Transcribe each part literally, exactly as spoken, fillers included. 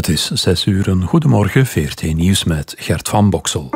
Het is zes uur, een goedemorgen, V R T Nieuws met Gert van Boksel.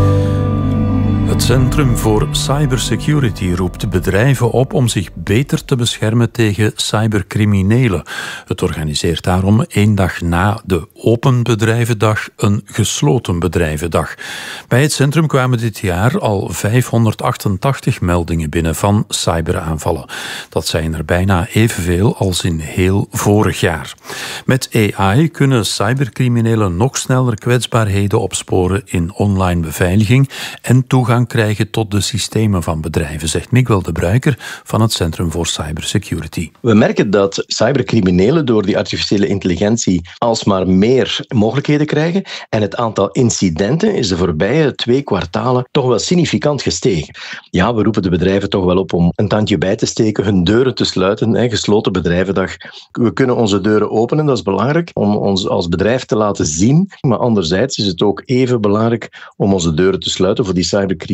Het Centrum voor Cybersecurity roept bedrijven op om zich beter te beschermen tegen cybercriminelen. Het organiseert daarom één dag na de Open Bedrijvendag een Gesloten Bedrijvendag. Bij het centrum kwamen dit jaar al vijfhonderdachtentachtig meldingen binnen van cyberaanvallen. Dat zijn er bijna evenveel als in heel vorig jaar. Met A I kunnen cybercriminelen nog sneller kwetsbaarheden opsporen in online beveiliging en toegang krijgen tot de systemen van bedrijven, zegt Miguel de Bruiker van het Centrum voor Cybersecurity. We merken dat cybercriminelen door die artificiële intelligentie alsmaar meer mogelijkheden krijgen en het aantal incidenten is de voorbije twee kwartalen toch wel significant gestegen. Ja, we roepen de bedrijven toch wel op om een tandje bij te steken, hun deuren te sluiten, hè, gesloten bedrijvendag. We kunnen onze deuren openen, dat is belangrijk om ons als bedrijf te laten zien, maar anderzijds is het ook even belangrijk om onze deuren te sluiten voor die cybercriminelen.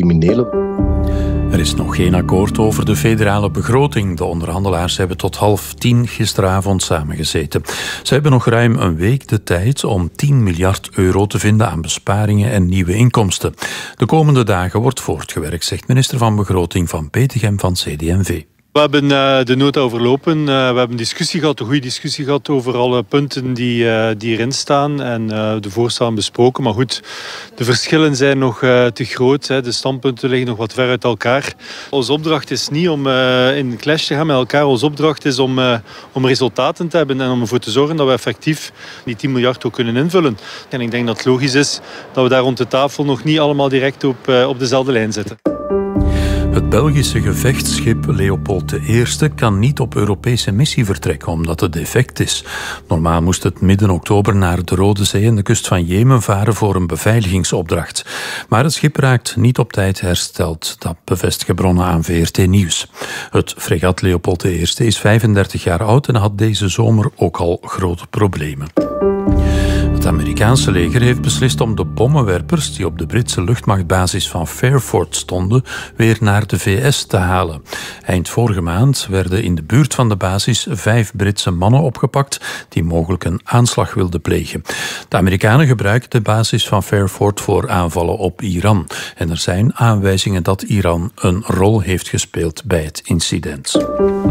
Er is nog geen akkoord over de federale begroting. De onderhandelaars hebben tot half tien gisteravond samengezeten. Ze hebben nog ruim een week de tijd om tien miljard euro te vinden aan besparingen en nieuwe inkomsten. De komende dagen wordt voortgewerkt, zegt minister van Begroting van Petegem van C D M V. We hebben uh, de nota overlopen. Uh, we hebben een discussie gehad, een goede discussie gehad over alle punten die, uh, die erin staan en uh, de voorstellen besproken. Maar goed, de verschillen zijn nog uh, te groot. Hè. De standpunten liggen nog wat ver uit elkaar. Onze opdracht is niet om uh, in clash te gaan met elkaar. Onze opdracht is om, uh, om resultaten te hebben en om ervoor te zorgen dat we effectief die tien miljard ook kunnen invullen. En ik denk dat het logisch is dat we daar rond de tafel nog niet allemaal direct op, uh, op dezelfde lijn zitten. Het Belgische gevechtsschip Leopold de Eerste kan niet op Europese missie vertrekken omdat het defect is. Normaal moest het midden oktober naar de Rode Zee en de kust van Jemen varen voor een beveiligingsopdracht. Maar het schip raakt niet op tijd hersteld. Dat bevestigen bronnen aan V R T Nieuws. Het fregat Leopold de Eerste is vijfendertig jaar oud en had deze zomer ook al grote problemen. Het Amerikaanse leger heeft beslist om de bommenwerpers die op de Britse luchtmachtbasis van Fairford stonden weer naar de V S te halen. Eind vorige maand werden in de buurt van de basis vijf Britse mannen opgepakt die mogelijk een aanslag wilden plegen. De Amerikanen gebruiken de basis van Fairford voor aanvallen op Iran. En er zijn aanwijzingen dat Iran een rol heeft gespeeld bij het incident.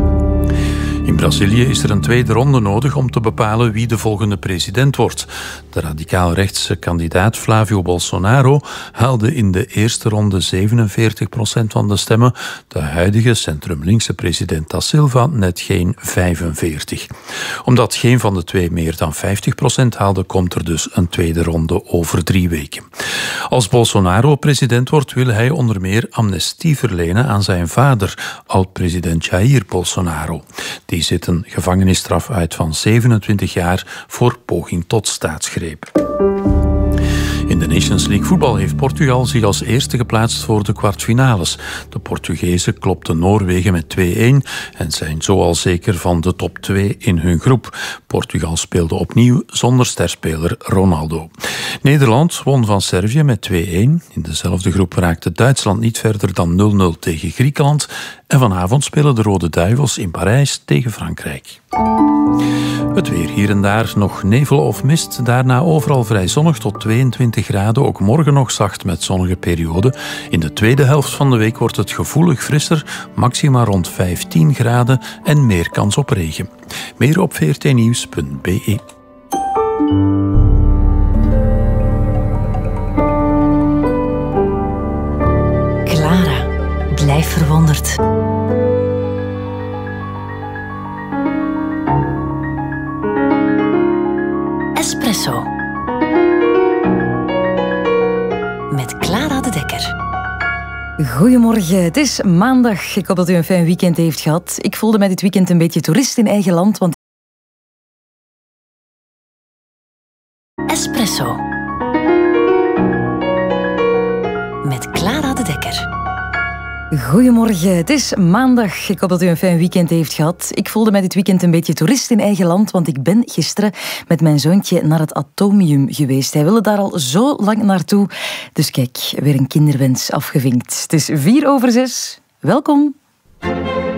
In Brazilië is er een tweede ronde nodig om te bepalen wie de volgende president wordt. De radicaal-rechtse kandidaat Flávio Bolsonaro haalde in de eerste ronde zevenenveertig procent van de stemmen. De huidige centrum-linkse president Da Silva net geen vijfenveertig. Omdat geen van de twee meer dan vijftig procent haalde, komt er dus een tweede ronde over drie weken. Als Bolsonaro president wordt, wil hij onder meer amnestie verlenen aan zijn vader, oud-president Jair Bolsonaro. Die zit een gevangenisstraf uit van zevenentwintig jaar voor poging tot staatsgreep. In de Nations League voetbal heeft Portugal zich als eerste geplaatst voor de kwartfinales. De Portugezen klopten Noorwegen met twee-een en zijn zo al zeker van de top twee in hun groep. Portugal speelde opnieuw zonder sterspeler Ronaldo. Nederland won van Servië met twee-een. In dezelfde groep raakte Duitsland niet verder dan nul nul tegen Griekenland. En vanavond spelen de Rode Duivels in Parijs tegen Frankrijk. Het weer hier en daar nog nevel of mist. Daarna overal vrij zonnig tot tweeëntwintig graden. Ook morgen nog zacht met zonnige perioden. In de tweede helft van de week wordt het gevoelig frisser. Maxima rond vijftien graden en meer kans op regen. Meer op v r t nieuws punt b e. Clara, blijf verwonderd. Espresso. Met Clara de Dekker. Goedemorgen, het is maandag. Ik hoop dat u een fijn weekend heeft gehad. Ik voelde mij dit weekend een beetje toerist in eigen land, want Espresso. Met Clara de Dekker. Goedemorgen, het is maandag. Ik hoop dat u een fijn weekend heeft gehad. Ik voelde mij dit weekend een beetje toerist in eigen land, want ik ben gisteren met mijn zoontje naar het Atomium geweest. Hij wilde daar al zo lang naartoe. Dus kijk, weer een kinderwens afgevinkt. Het is vier over zes. Welkom.